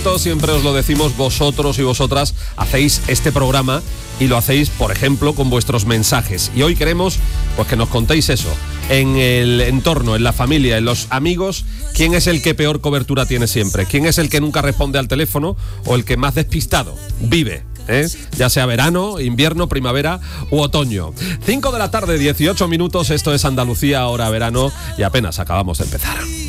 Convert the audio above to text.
Siempre os lo decimos, vosotros y vosotras hacéis este programa y lo hacéis, por ejemplo, con vuestros mensajes. Y hoy queremos pues que nos contéis eso, en el entorno, en la familia, en los amigos, quién es el que peor cobertura tiene siempre, quién es el que nunca responde al teléfono o el que más despistado vive. Ya sea verano, invierno, primavera u otoño. 5 de la tarde, 18 minutos, esto es Andalucía, ahora verano, y apenas acabamos de empezar.